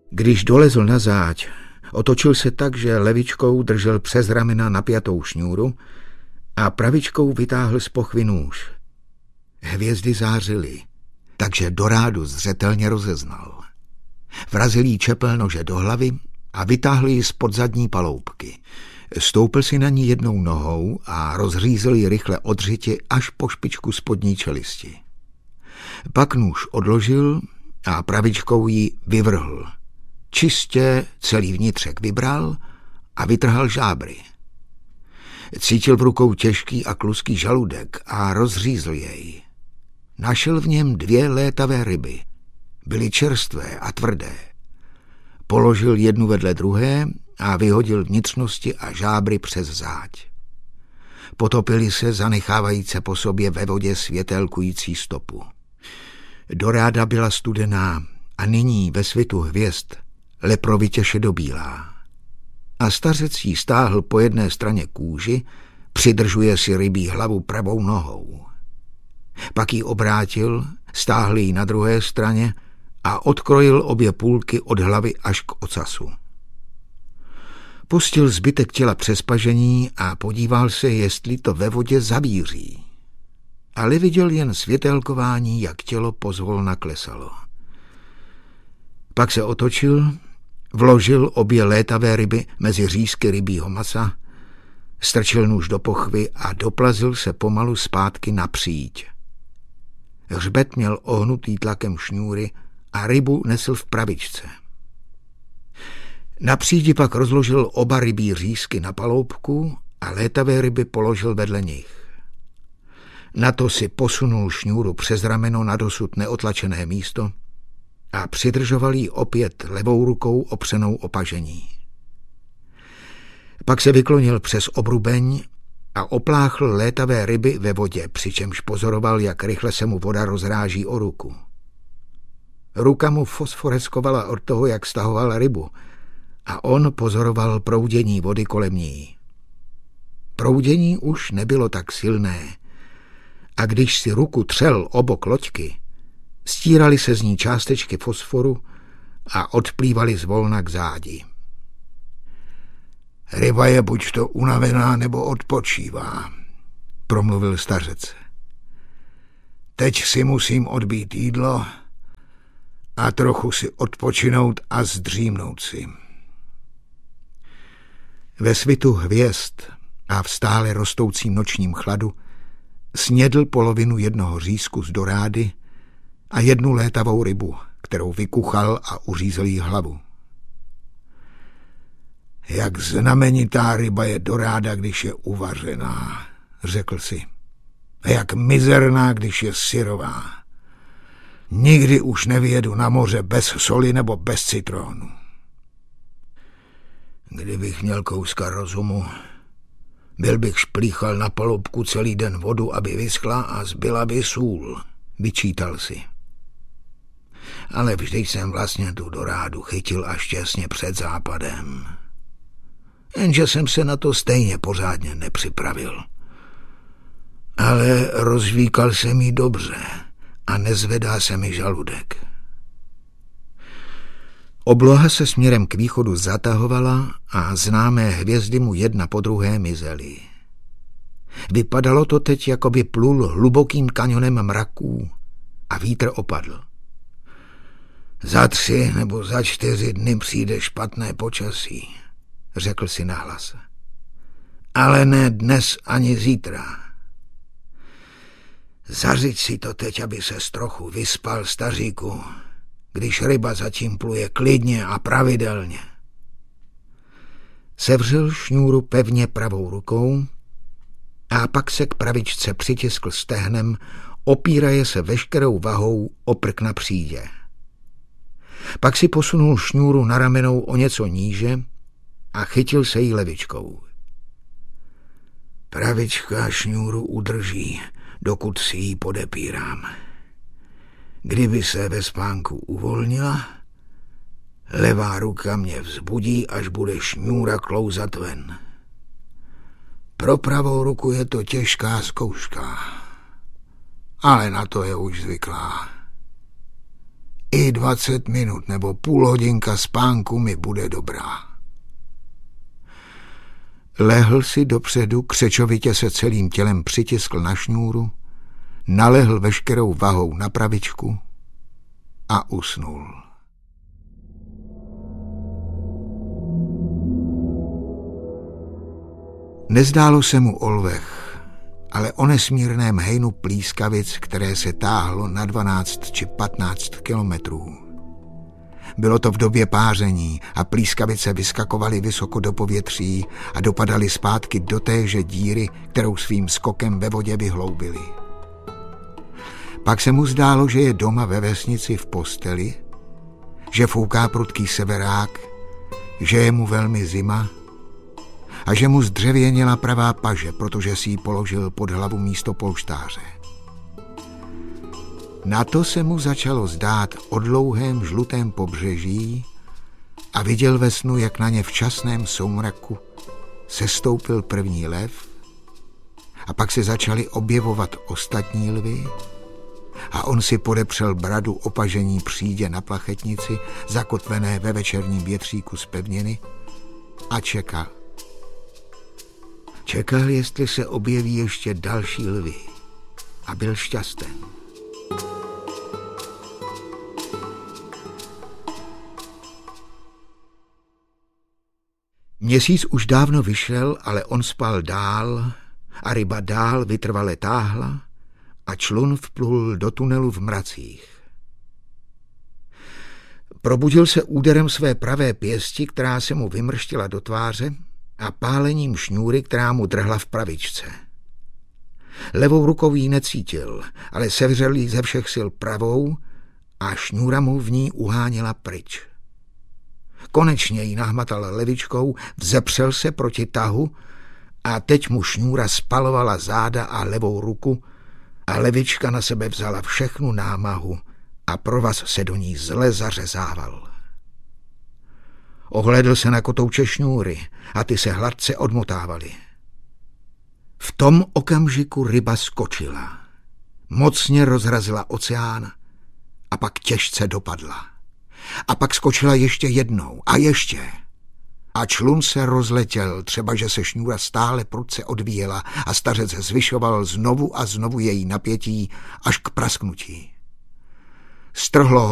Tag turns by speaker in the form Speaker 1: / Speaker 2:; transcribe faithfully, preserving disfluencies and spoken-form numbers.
Speaker 1: Když dolezl na záď, otočil se tak, že levičkou držel přes ramena napjatou šňůru a pravičkou vytáhl z pochvy nůž. Hvězdy zářily, takže Dorádu zřetelně rozeznal. Vrazil jí čepel nože do hlavy a vytáhl ji spod zadní paloubky. Stoupil si na ní jednou nohou a rozřízl ji rychle od řiti až po špičku spodní čelisti. Pak nůž odložil a pravičkou ji vyvrhl. Čistě celý vnitřek vybral a vytrhal žábry. Cítil v rukou těžký a kluský žaludek a rozřízl jej. Našel v něm dvě létavé ryby. Byly čerstvé a tvrdé. Položil jednu vedle druhé a vyhodil vnitřnosti a žábry přes záď. Potopili se, zanechávajíce po sobě ve vodě světelkující stopu. Doráda byla studená a nyní ve svitu hvězd leprovitě šedobílá. A stařec jí stáhl po jedné straně kůži, přidržuje si rybí hlavu pravou nohou. Pak ji obrátil, stáhl ji na druhé straně a odkrojil obě půlky od hlavy až k ocasu. Pustil zbytek těla přes pažení a podíval se, jestli to ve vodě zavíří. Ale viděl jen světelkování, jak tělo pozvolna klesalo. Pak se otočil, vložil obě létavé ryby mezi řízky rybího masa, strčil nůž do pochvy a doplazil se pomalu zpátky na příď. Hřbet měl ohnutý tlakem šňůry a rybu nesl v pravičce. Na přídi pak rozložil oba rybí řízky na paloubku a létavé ryby položil vedle nich. Na to si posunul šňůru přes rameno na dosud neotlačené místo a přidržoval ji opět levou rukou opřenou o pažení. Pak se vyklonil přes obrubeň a opláchl létavé ryby ve vodě, přičemž pozoroval, jak rychle se mu voda rozráží o ruku. Ruka mu fosforeskovala od toho, jak stahoval rybu, a on pozoroval proudění vody kolem ní. Proudění už nebylo tak silné, a když si ruku třel o bok loďky, stíraly se z ní částečky fosforu a odplývaly zvolna k zádi. Ryba je buď to unavená, nebo odpočívá, promluvil stařec. Teď si musím odbít jídlo a trochu si odpočinout a zdřímnout si. Ve svitu hvězd a v stále rostoucím nočním chladu snědl polovinu jednoho řízku z dorády a jednu létavou rybu, kterou vykuchal a uřízl jí hlavu. Jak znamenitá ryba je doráda, když je uvařená, řekl si. A jak mizerná, když je syrová. Nikdy už nevyjedu na moře bez soli nebo bez citrónu. Kdybych měl kouska rozumu, byl bych šplíchal na paloubku celý den vodu, aby vyschla a zbyla by sůl, vyčítal si. Ale vždyť jsem vlastně tu dorádu chytil až těsně před západem. Jenže jsem se na to stejně pořádně nepřipravil. Ale rozvíkal jsem jí dobře a nezvedá se mi žaludek. Obloha se směrem k východu zatahovala a známé hvězdy mu jedna po druhé mizely. Vypadalo to teď, jako by plul hlubokým kanionem mraků a vítr opadl. Za tři nebo za čtyři dny přijde špatné počasí, řekl si nahlas. Ale ne dnes ani zítra. Zařiď si to teď, aby ses trochu vyspal, staříku, když ryba zatím pluje klidně a pravidelně. Sevřel šňůru pevně pravou rukou a pak se k pravičce přitiskl stehnem, opíraje se veškerou vahou o prk na přídě. Pak si posunul šňůru na ramenou o něco níže a chytil se jí levičkou. Pravička šňůru udrží, dokud si ji podepírám. Kdyby se ve spánku uvolnila, levá ruka mě vzbudí, až bude šňůra klouzat ven. Pro pravou ruku je to těžká zkouška, ale na to je už zvyklá. I dvacet minut nebo půl hodinka spánku mi bude dobrá. Lehl si dopředu, křečovitě se celým tělem přitiskl na šňůru, nalehl veškerou vahou na pravičku a usnul. Nezdálo se mu o lvech, ale o nesmírném hejnu plískavic, které se táhlo na dvanáct či patnáct kilometrů. Bylo to v době páření a plískavice vyskakovaly vysoko do povětří a dopadaly zpátky do téže díry, kterou svým skokem ve vodě vyhloubily. Pak se mu zdálo, že je doma ve vesnici v posteli, že fouká prudký severák, že je mu velmi zima a že mu zdřevěněla pravá paže, protože si ji položil pod hlavu místo polštáře. Na to se mu začalo zdát o dlouhém žlutém pobřeží a viděl ve snu, jak na ně v časném soumraku sestoupil první lev a pak se začaly objevovat ostatní lvy a on si podepřel bradu opažení přídě na plachetnici, zakotvené ve večerním větříku z pevniny a čekal. Čekal, jestli se objeví ještě další lvy a byl šťasten. Měsíc už dávno vyšel, ale on spal dál a ryba dál vytrvale táhla a člun vplul do tunelu v mracích. Probudil se úderem své pravé pěsti, která se mu vymrštila do tváře, a pálením šňůry, která mu drhla v pravičce. Levou rukou ji necítil, ale sevřel ji ze všech sil pravou a šňůra mu v ní uháněla pryč. Konečně ji nahmatal levičkou, vzepřel se proti tahu a teď mu šňůra spalovala záda a levou ruku a levička na sebe vzala všechnu námahu a provaz se do ní zle zařezával. Ohlédl se na kotouče šňůry a ty se hladce odmotávaly. V tom okamžiku ryba skočila. Mocně rozrazila oceán a pak těžce dopadla. A pak skočila ještě jednou a ještě. A člun se rozletěl, třeba že se šňůra stále prudce odvíjela a stařec zvyšoval znovu a znovu její napětí až k prasknutí. Strhlo